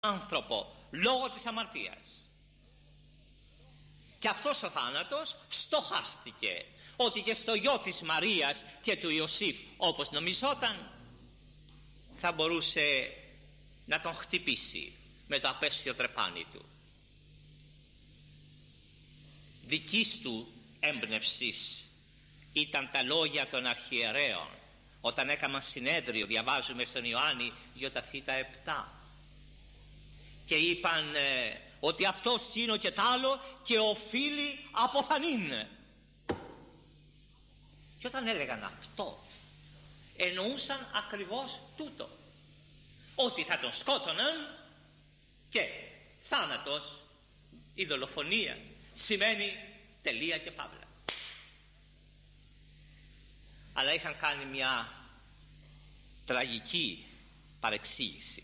άνθρωπο λόγω της αμαρτίας. Και αυτός ο θάνατος στοχάστηκε ότι και στο γιο της Μαρίας και του Ιωσήφ, όπως νομιζόταν, θα μπορούσε να τον χτυπήσει με το απέσιο τρεπάνι του. Δικής του έμπνευσης ήταν τα λόγια των αρχιερέων όταν έκαναν συνέδριο, διαβάζουμε στον Ιωάννη Ι7 και είπαν ότι αυτός είναι και τ' άλλο και οφείλει αποθανήν. Και όταν έλεγαν αυτό εννοούσαν ακριβώς τούτο, ότι θα τον σκότωναν και θάνατος, η δολοφονία σημαίνει τελεία και παύλα. Αλλά είχαν κάνει μια τραγική παρεξήγηση,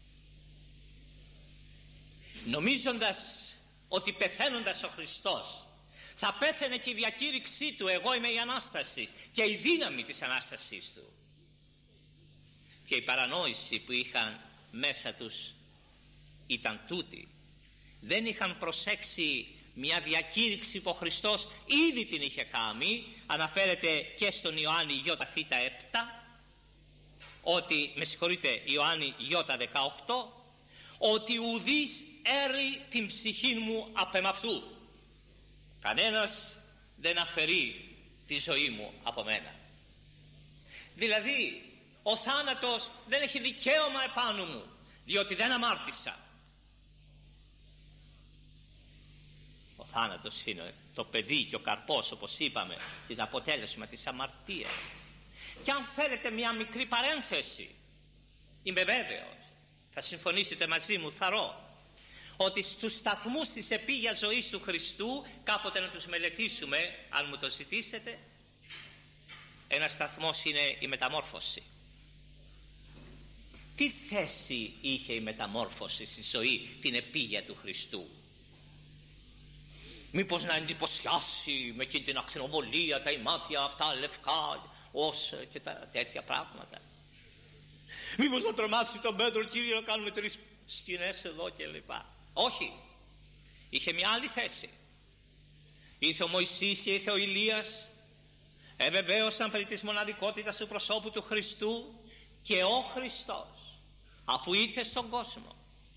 νομίζοντας ότι πεθαίνοντας ο Χριστός θα πέθαινε και η διακήρυξή του «Εγώ είμαι η Ανάσταση» και η δύναμη της Ανάστασής του. Και η παρανόηση που είχαν μέσα τους ήταν τούτη. Δεν είχαν προσέξει μια διακήρυξη που ο Χριστός ήδη την είχε κάνει, αναφέρεται και στον Ιωάννη Ι7, ότι, με συγχωρείτε, Ιωάννη Ι18, ότι ουδής έρει την ψυχή μου απ' εμαυτού. Κανένας δεν αφαιρεί τη ζωή μου από μένα. Δηλαδή ο θάνατος δεν έχει δικαίωμα επάνω μου, διότι δεν αμάρτησα. Ο θάνατος είναι το παιδί και ο καρπός, όπως είπαμε, την αποτέλεσμα της αμαρτίας. Και αν θέλετε μια μικρή παρένθεση, είμαι βέβαιος, θα συμφωνήσετε μαζί μου, θαρώ, ότι στους σταθμούς της επίγειας ζωής του Χριστού, κάποτε να τους μελετήσουμε, αν μου το ζητήσετε, ένας σταθμός είναι η μεταμόρφωση. Τι θέση είχε η μεταμόρφωση στη ζωή, την επίγεια του Χριστού? Μήπως να εντυπωσιάσει με εκείνη την ακτινοβολία, τα ημάτια αυτά λευκά ως και τα τέτοια πράγματα? Μήπως να τρομάξει τον Πέτρο, Κύριε, να κάνουμε 3 σκηνές εδώ και λοιπά? Όχι, είχε μια άλλη θέση. Ήρθε ο Μωυσής και ήρθε ο Ηλίας, εβεβαίωσαν περί της μοναδικότητας του προσώπου του Χριστού, και ο Χριστός, αφού ήρθε στον κόσμο,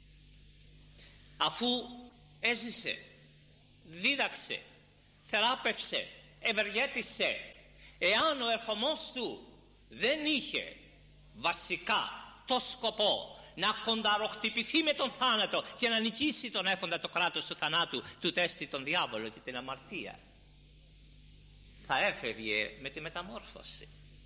αφού έζησε, δίδαξε, θεράπευσε, ευεργέτησε, εάν ο ερχομός του δεν είχε βασικά το σκοπό να κονταροχτυπηθεί με τον θάνατο και να νικήσει τον έχοντα το κράτος του θανάτου, του τέστη τον διάβολο και την αμαρτία, θα έφευγε με τη μεταμόρφωση.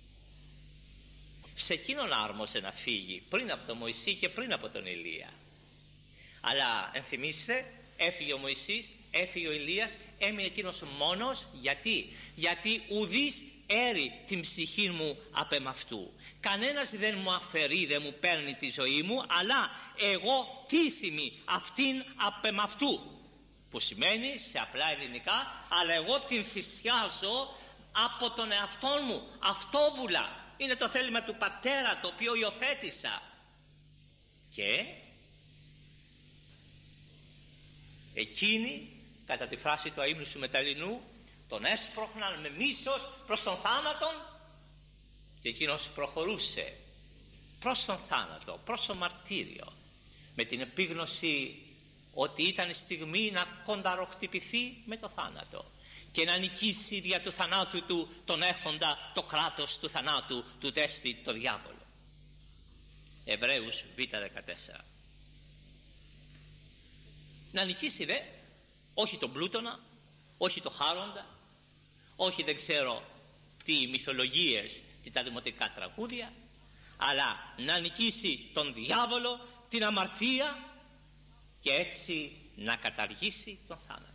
Σε εκείνον άρμοσε να φύγει πριν από τον Μωυσή και πριν από τον Ηλία. Αλλά ενθυμίστε, έφυγε ο Μωυσής, έφυγε ο Ηλίας, έμεινε εκείνος μόνος. Γιατί ουδής έρει την ψυχή μου απ' εμαυτού. Κανένας δεν μου αφαιρεί, δεν μου παίρνει τη ζωή μου, αλλά εγώ τίθιμη αυτήν απ' εμαυτού, που σημαίνει σε απλά ελληνικά, αλλά εγώ την θυσιάζω από τον εαυτό μου, αυτόβουλα. Είναι το θέλημα του πατέρα, το οποίο υιοθέτησα. Και εκείνοι, κατά τη φράση του αείμνησου Μεταλλινού, τον έσπροχναν με μίσος προς τον θάνατο, και εκείνος προχωρούσε προς τον θάνατο, προς το μαρτύριο, με την επίγνωση ότι ήταν η στιγμή να κονταροχτυπηθεί με το θάνατο και να νικήσει δια του θανάτου του τον έχοντα το κράτος του θανάτου, του τέστη το διάβολο. Εβραίους Β14. Να νικήσει δε όχι τον πλούτονα, όχι το χάροντα, όχι δεν ξέρω τι μυθολογίες και τα δημοτικά τραγούδια, αλλά να νικήσει τον διάβολο, την αμαρτία, και έτσι να καταργήσει τον θάνατο.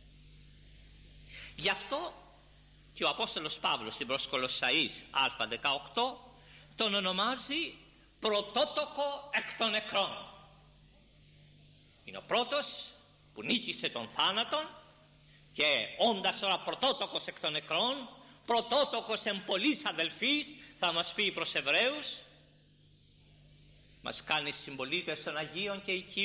Γι' αυτό και ο Απόστολος Παύλος στην προς Κολοσσαείς Α18 τον ονομάζει πρωτότοκο εκ των νεκρών. Είναι ο πρώτος που νίκησε τον θάνατον, και όντας τώρα πρωτότοκος εκ των νεκρών, πρωτότοκος εν πολλοίς αδελφής, θα μας πει προς Εβραίους, Μας κάνει συμπολίτες των Αγίων και οικείους